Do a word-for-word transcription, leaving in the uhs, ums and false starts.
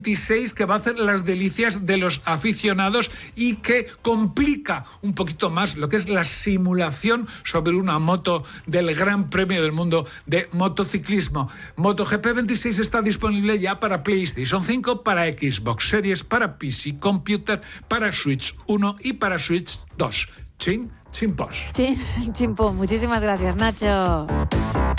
veintiséis que va a hacer las delicias de los aficionados y que complica un poquito más lo que es la simulación sobre una moto del Gran Premio del Mundo de motociclismo. MotoGP veintiséis está disponible ya para PlayStation cinco, para Xbox Series, para P C Computer, para Switch uno y para Switch dos. Chin, chin pos. Chin, chin pos. Muchísimas gracias, Nacho.